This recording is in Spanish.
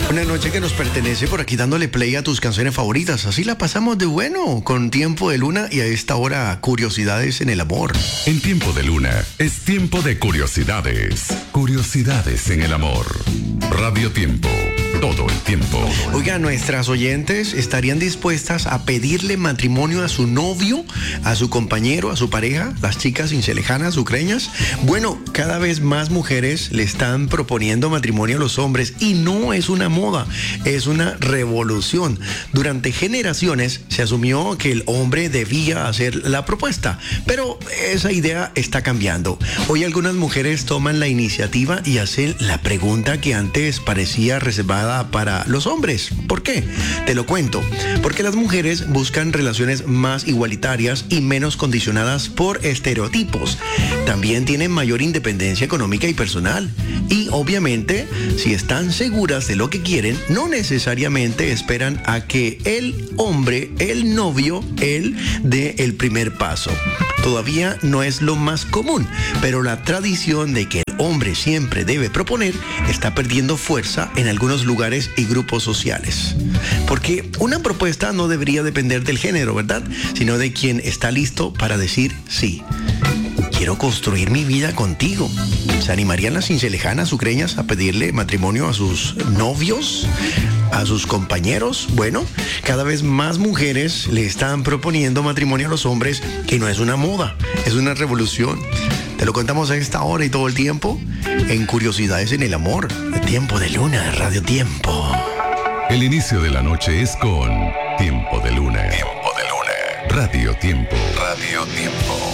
Una noche que nos pertenece por aquí dándole play a tus canciones favoritas. Así la pasamos de bueno con Tiempo de Luna y a esta hora curiosidades en el amor. En Tiempo de Luna es tiempo de curiosidades. Curiosidades en el amor. Radio Tiempo. Todo el tiempo. Oiga, nuestras oyentes estarían dispuestas a pedirle matrimonio a su novio, a su compañero, a su pareja, las chicas cincelejanas, ucreñas. Bueno, cada vez más mujeres le están proponiendo matrimonio a los hombres y no es una moda, es una revolución. Durante generaciones se asumió que el hombre debía hacer la propuesta, pero esa idea está cambiando. Hoy algunas mujeres toman la iniciativa y hacen la pregunta que antes parecía reservada para los hombres. ¿Por qué? Te lo cuento. Porque las mujeres buscan relaciones más igualitarias y menos condicionadas por estereotipos. También tienen mayor independencia económica y personal. Y obviamente, si están seguras de lo que quieren, no necesariamente esperan a que el hombre, el novio, él dé el primer paso. Todavía no es lo más común, pero la tradición de que el hombre siempre debe proponer está perdiendo fuerza en algunos lugares y grupos sociales. Porque una propuesta no debería depender del género, ¿verdad? Sino de quien está listo para decir sí. Quiero construir mi vida contigo. ¿Se animarían las cincelejanas ucreñas a pedirle matrimonio a sus novios, a sus compañeros? Bueno, cada vez más mujeres le están proponiendo matrimonio a los hombres, que no es una moda, es una revolución. Te lo contamos a esta hora y todo el tiempo en Curiosidades en el Amor. Tiempo de Luna, Radio Tiempo. El inicio de la noche es con Tiempo de Luna. Tiempo de Luna. Radio Tiempo. Radio Tiempo.